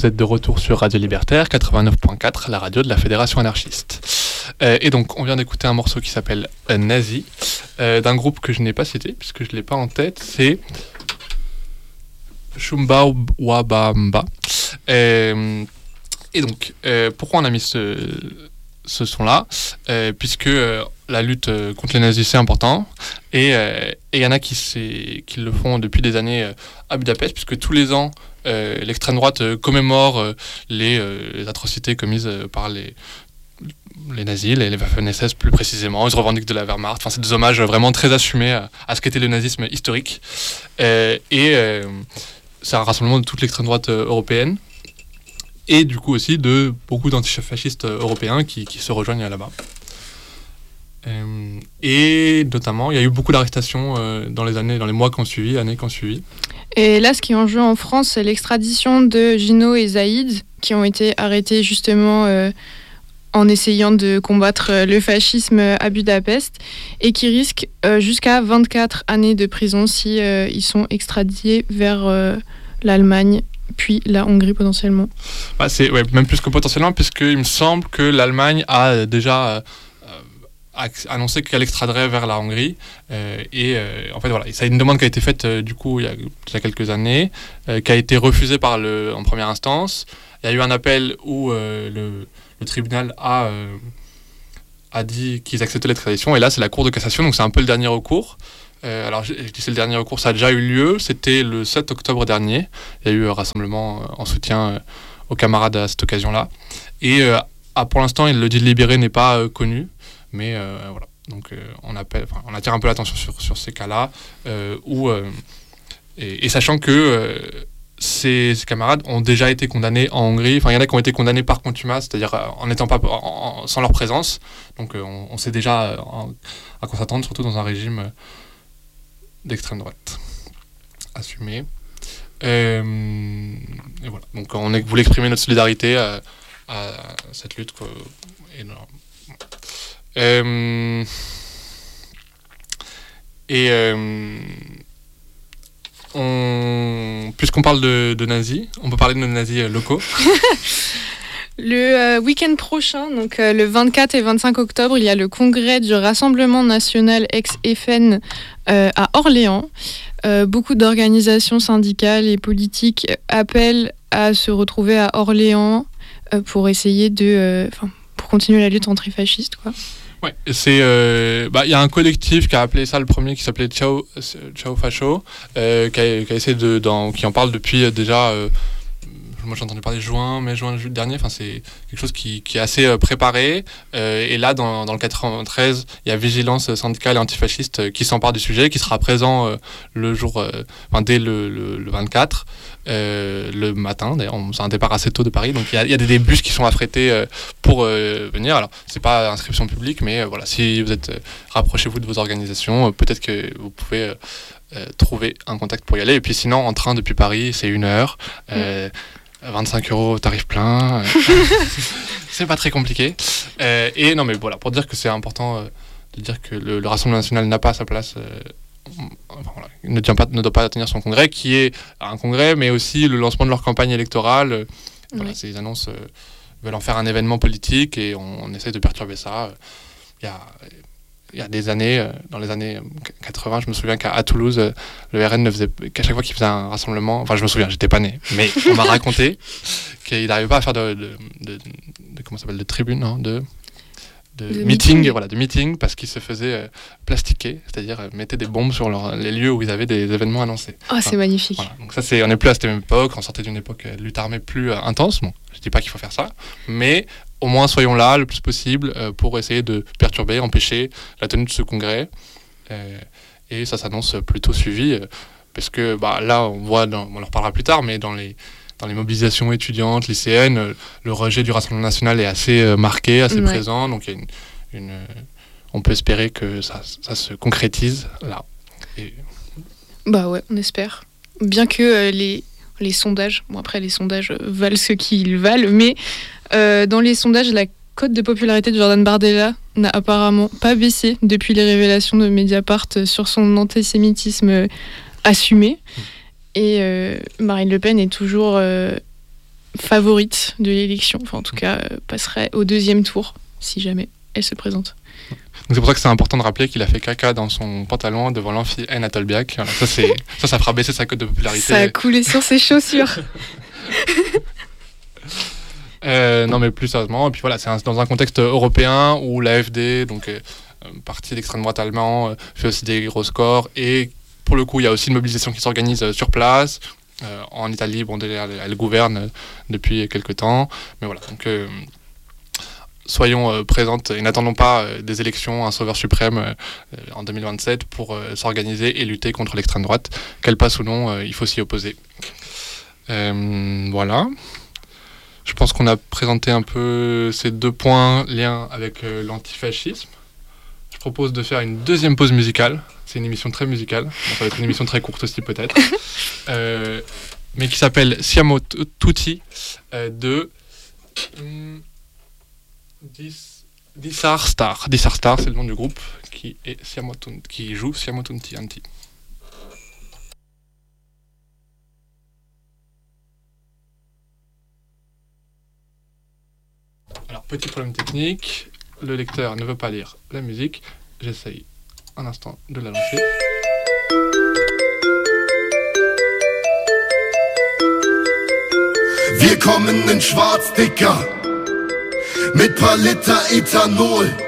vous êtes de retour sur Radio Libertaire 89.4, la radio de la Fédération anarchiste. Et donc, on vient d'écouter un morceau qui s'appelle Nazi, d'un groupe que je n'ai pas cité, puisque je ne l'ai pas en tête, c'est Shumba Wabamba. Et donc, pourquoi on a mis ce son-là, puisque la lutte contre les nazis, c'est important, et il y en a qui le font depuis des années à Budapest, puisque tous les ans, l'extrême droite commémore les atrocités commises par les nazis, les Waffen-SS plus précisément. Ils se revendiquent de la Wehrmacht. Enfin, c'est des hommages vraiment très assumés à ce qu'était le nazisme historique. C'est un rassemblement de toute l'extrême droite européenne, et du coup aussi de beaucoup d'antifascistes européens qui se rejoignent là-bas. Et notamment, il y a eu beaucoup d'arrestations dans les mois qui ont suivi, années qui ont suivi. Et là, ce qui est en jeu en France, c'est l'extradition de Gino et Zaïd, qui ont été arrêtés justement en essayant de combattre le fascisme à Budapest, et qui risquent jusqu'à 24 années de prison si ils sont extradiés vers l'Allemagne, puis la Hongrie potentiellement. C'est même plus que potentiellement, puisqu'il me semble que l'Allemagne a déjà annoncé qu'elle extraderait vers la Hongrie. En fait, voilà, c'est une demande qui a été faite du coup il y a quelques années, qui a été refusée en première instance. Il y a eu un appel où le tribunal a dit qu'ils acceptaient l'extradition, et là c'est la Cour de cassation, donc c'est un peu le dernier recours. Alors je dis c'est le dernier recours, ça a déjà eu lieu, c'était le 7 octobre dernier. Il y a eu un rassemblement en soutien aux camarades à cette occasion-là. Et pour l'instant, le délibéré n'est pas connu, mais voilà. Donc on attire un peu l'attention sur ces cas-là, et sachant que ces camarades ont déjà été condamnés en Hongrie. Enfin, il y en a qui ont été condamnés par contumace, c'est-à-dire en n'étant pas sans leur présence. Donc on sait déjà à quoi s'attendre, surtout dans un régime d'extrême droite assumé. Et voilà. Donc on voulait exprimer notre solidarité à cette lutte, quoi. Puisqu'on parle de nazis, on peut parler de nos nazis locaux. Le week-end prochain, donc le 24 et 25 octobre, il y a le congrès du Rassemblement national ex-FN à Orléans. Beaucoup d'organisations syndicales et politiques appellent à se retrouver à Orléans pour essayer pour continuer la lutte antifasciste, quoi. Ouais, il y a un collectif qui a appelé ça le premier, qui s'appelait Ciao Facho, qui a essayé qui en parle depuis déjà. Moi j'ai entendu parler mai juin dernier. Enfin, c'est quelque chose qui est assez préparé. Et là, dans le 93, il y a Vigilance syndicale et antifasciste qui s'empare du sujet, qui sera présent dès le 24, le matin. D'ailleurs, c'est un départ assez tôt de Paris. Donc il y a des bus qui sont affrétés pour venir. Alors, c'est pas inscription publique, mais voilà, si vous êtes, rapprochez-vous de vos organisations. Peut-être que vous pouvez trouver un contact pour y aller. Et puis sinon, en train depuis Paris, c'est 1 heure. 25 € tarif plein, c'est pas très compliqué. Et non, mais voilà, pour dire que c'est important de dire que le Rassemblement national n'a pas sa place, il ne doit pas tenir son congrès, qui est un congrès, mais aussi le lancement de leur campagne électorale. Voilà, ces annonces veulent en faire un événement politique, et on essaie de perturber ça. Il y a des années, dans les années 80, je me souviens qu'à Toulouse, le RN qu'à chaque fois qu'il faisait un rassemblement, enfin je me souviens, j'étais pas né, mais on m'a raconté qu'il n'arrivait pas à faire de comment ça s'appelle, de tribune, non, de meeting, voilà, de meeting, parce qu'ils se faisaient plastiquer, c'est-à-dire mettaient des bombes sur les lieux où ils avaient des événements annoncés. C'est magnifique. Voilà. Donc ça, on n'est plus à cette même époque, on sortait d'une époque de lutte armée plus intense. Bon, je dis pas qu'il faut faire ça, mais au moins soyons là le plus possible pour essayer de perturber, empêcher la tenue de ce congrès. Et ça s'annonce plutôt suivi, parce que là, on voit, on en reparlera plus tard, mais dans les mobilisations étudiantes, lycéennes, le rejet du Rassemblement national est assez marqué, assez présent. Donc on peut espérer que ça se concrétise là. On espère. Bien que les sondages, après les sondages valent ce qu'ils valent, mais dans les sondages, la cote de popularité de Jordan Bardella n'a apparemment pas baissé depuis les révélations de Mediapart sur son antisémitisme assumé. Et Marine Le Pen est toujours favorite de l'élection. Enfin, en tout cas, passerait au 2e tour, si jamais elle se présente. Donc c'est pour ça que c'est important de rappeler qu'il a fait caca dans son pantalon devant l'amphi N à Tolbiac. Voilà, ça fera baisser sa cote de popularité. Ça a coulé sur ses chaussures. Non mais plus sérieusement, et puis voilà, c'est dans un contexte européen où l'AfD, donc parti d'extrême droite allemand, fait aussi des gros scores, et pour le coup il y a aussi une mobilisation qui s'organise sur place. En Italie, bon, elle gouverne depuis quelques temps, mais voilà, donc soyons présentes et n'attendons pas des élections, un sauveur suprême en 2027 pour s'organiser et lutter contre l'extrême droite. Qu'elle passe ou non, il faut s'y opposer. Voilà. Je pense qu'on a présenté un peu ces 2 points liés avec l'antifascisme. Je propose de faire une 2e pause musicale. C'est une émission très musicale. Bon, ça va être une émission très courte aussi peut-être. Mais qui s'appelle Siamo Tutti de Dissar Star. Dissar Star, c'est le nom du groupe qui joue Siamo Tutti Anti. Alors, petit problème technique, le lecteur ne veut pas lire la musique. J'essaye un instant de la lancer. Wir kommen in schwarz, Dicker, mit paar Liter Ethanol.